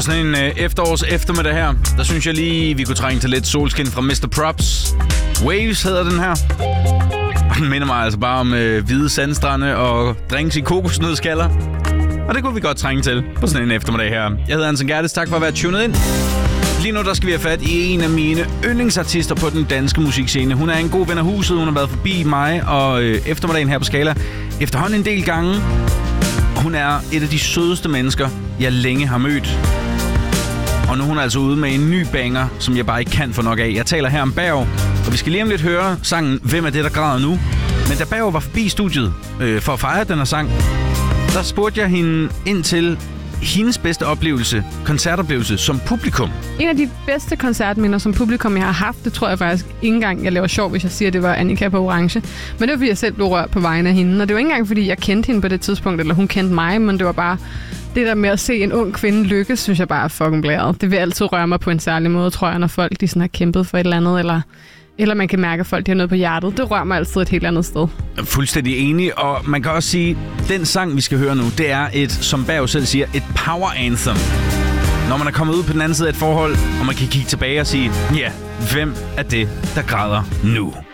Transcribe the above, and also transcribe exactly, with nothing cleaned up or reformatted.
sådan en øh, efterårs eftermiddag her, der synes jeg lige, vi kunne trænge til lidt solskin fra mister Props. Waves hedder den her. Og den minder mig altså bare om øh, hvide sandstrande og drinks i kokosnødskaller. Og det kunne vi godt trænge til på sådan en eftermiddag her. Jeg hedder Anson Gerdes, tak for at være tunet ind. Lige nu der skal vi have fat i en af mine yndlingsartister på den danske musikscene. Hun er en god ven af huset, hun har været forbi mig og øh, eftermiddagen her på Skala efterhånden en del gange. Hun er et af de sødeste mennesker, jeg længe har mødt. Og nu er hun altså ude med en ny banger, som jeg bare ikke kan få nok af. Jeg taler her om Berg, og vi skal lige om lidt høre sangen Hvem er det, der græder nu? Men da Berg var forbi studiet øh, for at fejre den her sang, der spurgte jeg hende ind til hendes bedste oplevelse, koncertoplevelse som publikum. En af de bedste koncertminder som publikum, jeg har haft, det tror jeg faktisk ikke engang, jeg laver sjov, hvis jeg siger, at det var Annika på Orange. Men det var, fordi jeg selv blev rørt på vegne af hende. Og det var ikke engang, fordi jeg kendte hende på det tidspunkt, eller hun kendte mig, men det var bare det der med at se en ung kvinde lykkes, synes jeg bare er fucking blæret. Det vil altid røre mig på en særlig måde, tror jeg, når folk de sådan har kæmpet for et eller andet, eller... Eller man kan mærke, at folk de har noget på hjertet. Det rører mig altid et helt andet sted. Fuldstændig enig, og man kan også sige, at den sang, vi skal høre nu, det er et, som Berg selv siger, et power anthem. Når man er kommet ud på den anden side af et forhold, og man kan kigge tilbage og sige, ja, hvem er det, der græder nu?